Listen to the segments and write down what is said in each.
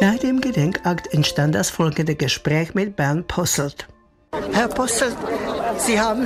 Nach dem Gedenkakt entstand das folgende Gespräch mit Bernd Posselt. Herr Posselt, Sie haben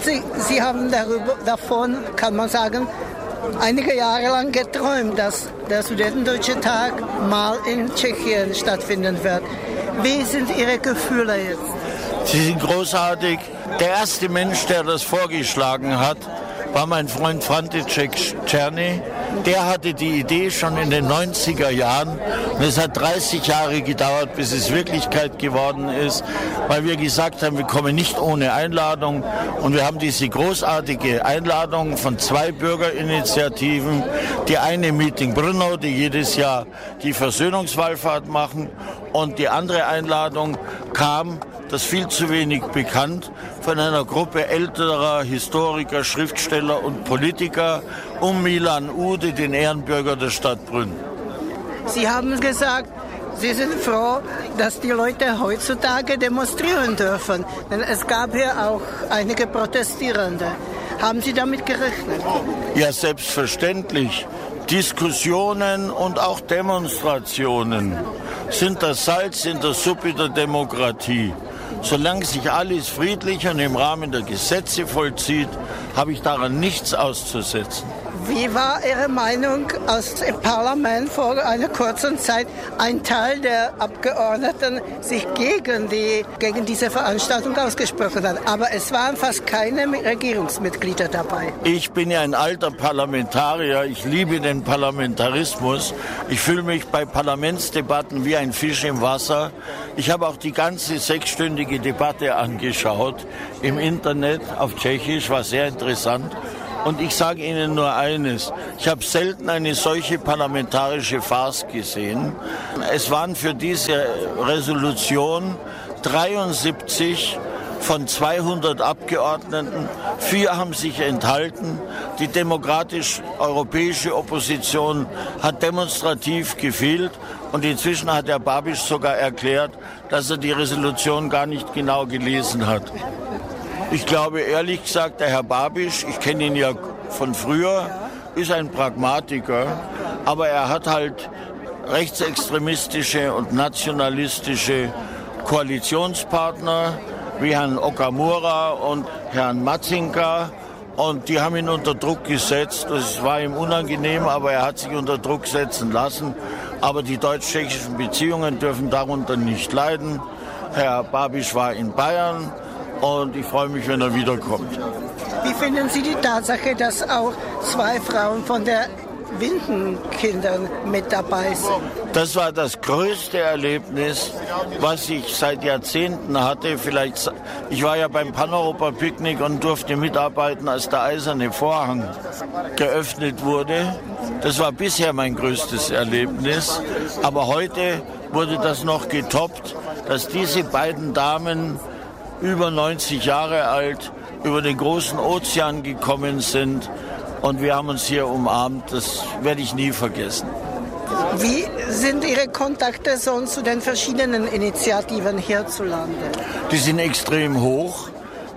davon, kann man sagen, einige Jahre lang geträumt, dass der Sudetendeutsche Tag mal in Tschechien stattfinden wird. Wie sind Ihre Gefühle jetzt? Sie sind großartig. Der erste Mensch, der das vorgeschlagen hat, war mein Freund František Černý. Der hatte die Idee schon in den 90er Jahren und es hat 30 Jahre gedauert, bis es Wirklichkeit geworden ist, weil wir gesagt haben, wir kommen nicht ohne Einladung und wir haben diese großartige Einladung von 2 Bürgerinitiativen, die eine Meeting Brno, die jedes Jahr die Versöhnungswallfahrt machen, und die andere Einladung kam, das viel zu wenig bekannt, von einer Gruppe älterer Historiker, Schriftsteller und Politiker um Milan Ude, den Ehrenbürger der Stadt Brünn. Sie haben gesagt, Sie sind froh, dass die Leute heutzutage demonstrieren dürfen. Denn es gab hier auch einige Protestierende. Haben Sie damit gerechnet? Ja, selbstverständlich. Diskussionen und auch Demonstrationen sind das Salz in der Suppe der Demokratie. Solange sich alles friedlich und im Rahmen der Gesetze vollzieht, habe ich daran nichts auszusetzen. Wie war Ihre Meinung aus dem Parlament vor einer kurzen Zeit? Ein Teil der Abgeordneten sich gegen diese Veranstaltung ausgesprochen hat. Aber es waren fast keine Regierungsmitglieder dabei. Ich bin ja ein alter Parlamentarier. Ich liebe den Parlamentarismus. Ich fühle mich bei Parlamentsdebatten wie ein Fisch im Wasser. Ich habe auch die ganze 6-stündige Debatte angeschaut im Internet auf Tschechisch, war sehr interessant. Und ich sage Ihnen nur eines, ich habe selten eine solche parlamentarische Farce gesehen. Es waren für diese Resolution 73 von 200 Abgeordneten, 4 haben sich enthalten. Die demokratisch-europäische Opposition hat demonstrativ gefehlt und inzwischen hat Herr Babiš sogar erklärt, dass er die Resolution gar nicht genau gelesen hat. Ich glaube ehrlich gesagt, der Herr Babiš, ich kenne ihn ja von früher, ist ein Pragmatiker, aber er hat halt rechtsextremistische und nationalistische Koalitionspartner wie Herrn Okamura und Herrn Matzinka, und die haben ihn unter Druck gesetzt. Das war ihm unangenehm, aber er hat sich unter Druck setzen lassen. Aber die deutsch-tschechischen Beziehungen dürfen darunter nicht leiden. Herr Babiš war in Bayern. Und ich freue mich, wenn er wiederkommt. Wie finden Sie die Tatsache, dass auch 2 Frauen von der Windenkindern mit dabei sind? Das war das größte Erlebnis, was ich seit Jahrzehnten hatte. Ich war ja beim Paneuropa-Picknick und durfte mitarbeiten, als der eiserne Vorhang geöffnet wurde. Das war bisher mein größtes Erlebnis. Aber heute wurde das noch getoppt, dass diese beiden Damen über 90 Jahre alt, über den großen Ozean gekommen sind und wir haben uns hier umarmt. Das werde ich nie vergessen. Wie sind Ihre Kontakte sonst zu den verschiedenen Initiativen hierzulande? Die sind extrem hoch.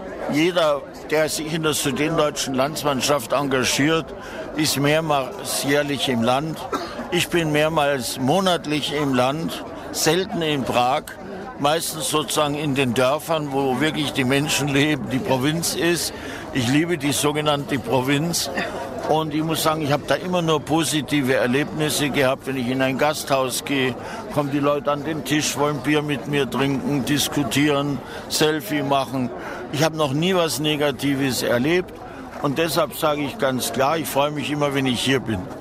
Jeder, der sich in der sudetendeutschen Landsmannschaft engagiert, ist mehrmals jährlich im Land. Ich bin mehrmals monatlich im Land, selten in Prag. Meistens sozusagen in den Dörfern, wo wirklich die Menschen leben, die Provinz ist. Ich liebe die sogenannte Provinz. Und ich muss sagen, ich habe da immer nur positive Erlebnisse gehabt. Wenn ich in ein Gasthaus gehe, kommen die Leute an den Tisch, wollen Bier mit mir trinken, diskutieren, Selfie machen. Ich habe noch nie was Negatives erlebt. Und deshalb sage ich ganz klar, ich freue mich immer, wenn ich hier bin.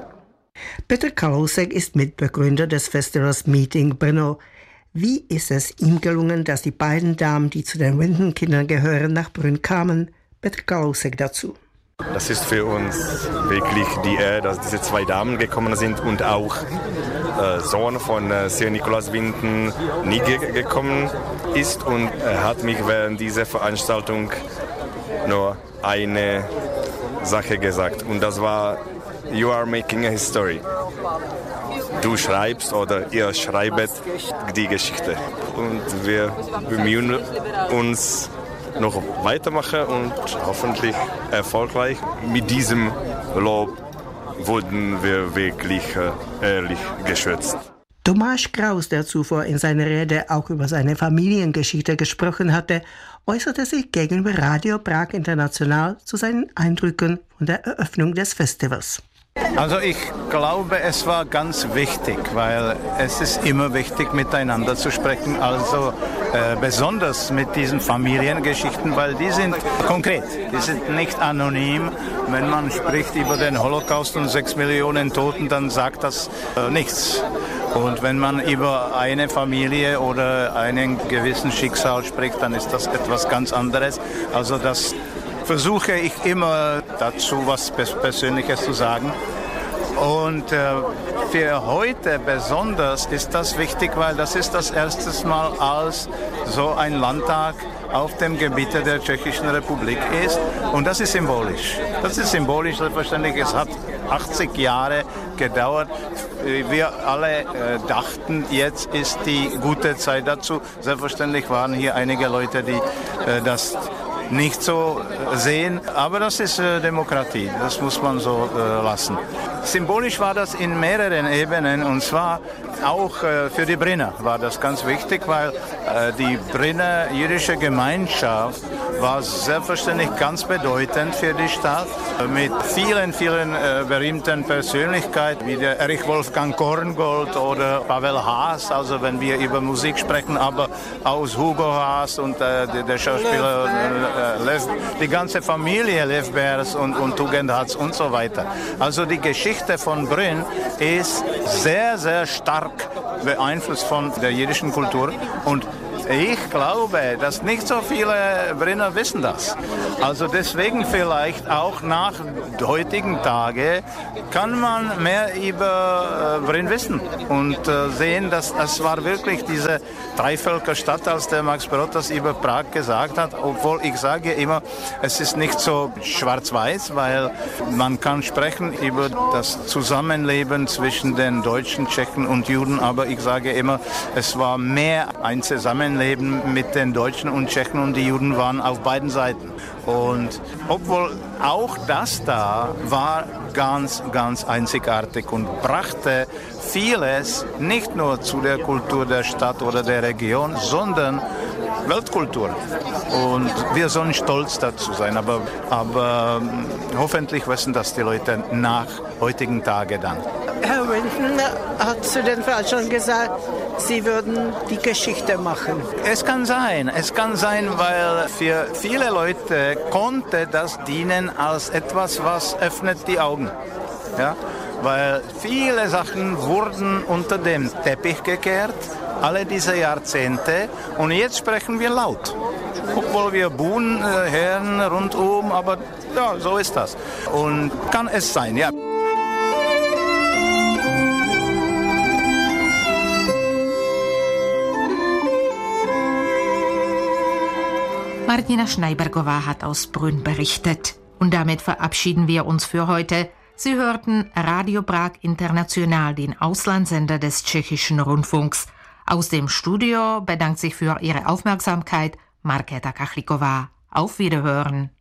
Petr Kalousek ist Mitbegründer des Festivals Meeting Brno. Wie ist es ihm gelungen, dass die beiden Damen, die zu den Windenkindern gehören, nach Brünn kamen? Petr Kalousek dazu. Das ist für uns wirklich die Ehre, dass diese 2 Damen gekommen sind und auch Sohn von Sir Nikolaus Winden nie gekommen ist. Und er hat mich während dieser Veranstaltung nur eine Sache gesagt. Und das war, "You are making a history." Du schreibst oder ihr schreibt die Geschichte. Und wir bemühen uns noch weitermachen und hoffentlich erfolgreich. Mit diesem Lob wurden wir wirklich ehrlich geschätzt. Tomáš Kraus, der zuvor in seiner Rede auch über seine Familiengeschichte gesprochen hatte, äußerte sich gegenüber Radio Prag International zu seinen Eindrücken von der Eröffnung des Festivals. Also ich glaube, es war ganz wichtig, weil es ist immer wichtig, miteinander zu sprechen, also besonders mit diesen Familiengeschichten, weil die sind konkret, die sind nicht anonym. Wenn man spricht über den Holocaust und 6 Millionen Toten, dann sagt das nichts. Und wenn man über eine Familie oder einen gewissen Schicksal spricht, dann ist das etwas ganz anderes. Also das versuche ich immer dazu, was Persönliches zu sagen. Und für heute besonders ist das wichtig, weil das ist das erste Mal, als so ein Landtag auf dem Gebiet der Tschechischen Republik ist. Und das ist symbolisch. Das ist symbolisch, selbstverständlich. Es hat 80 Jahre gedauert. Wir alle dachten, jetzt ist die gute Zeit dazu. Selbstverständlich waren hier einige Leute, die das nicht so sehen, aber das ist Demokratie, das muss man so lassen. Symbolisch war das in mehreren Ebenen, und zwar auch für die Brenner war das ganz wichtig, weil die Brenner jüdische Gemeinschaft war selbstverständlich ganz bedeutend für die Stadt, mit vielen berühmten Persönlichkeiten wie der Erich Wolfgang Korngold oder Pavel Haas, also wenn wir über Musik sprechen, aber aus Hugo Haas und der Schauspieler die ganze Familie Lev Beers und Tugendhatz und so weiter. Also die Geschichte von Brünn ist sehr, sehr stark beeinflusst von der jüdischen Kultur, und ich glaube, dass nicht so viele Brenner wissen das. Also deswegen vielleicht auch nach heutigen Tagen kann man mehr über Brünn wissen und sehen, dass es war wirklich diese Dreivölkerstadt, als der Max Brod das über Prag gesagt hat. Obwohl ich sage immer, es ist nicht so schwarz-weiß, weil man kann sprechen über das Zusammenleben zwischen den Deutschen, Tschechen und Juden, aber ich sage immer, es war mehr ein Zusammenleben mit den Deutschen und Tschechen, und die Juden waren auf beiden Seiten. Und obwohl auch das da war ganz, ganz einzigartig und brachte vieles nicht nur zu der Kultur der Stadt oder der Region, sondern Weltkultur. Und wir sollen stolz dazu sein, aber hoffentlich wissen das die Leute nach heutigen Tagen dann. Herr Winton hat zu den Fall schon gesagt, Sie würden die Geschichte machen. Es kann sein, weil für viele Leute konnte das dienen als etwas, was öffnet die Augen. Ja? Weil viele Sachen wurden unter den Teppich gekehrt, alle diese Jahrzehnte, und jetzt sprechen wir laut. Obwohl wir buhen hören rundum, aber ja, so ist das. Und kann es sein, ja. Martina Schneibergová hat aus Brünn berichtet. Und damit verabschieden wir uns für heute. Sie hörten Radio Prag International, den Auslandssender des Tschechischen Rundfunks. Aus dem Studio bedankt sich für Ihre Aufmerksamkeit Markéta Kachliková. Auf Wiederhören.